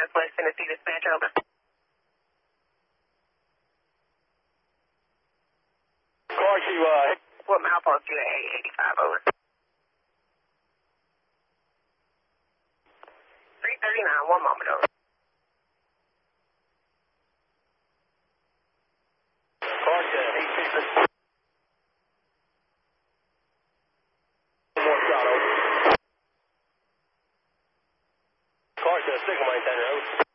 Northwest Tennessee dispatch, over. Car to, What milepost you at 85, over. 339, one moment, over. car to 866. One more shot, over. Car to signal maintainer, over.